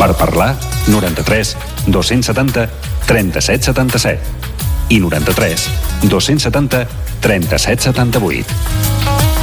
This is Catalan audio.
Per parlar, 93 270 37 77 i 93 270 37 78.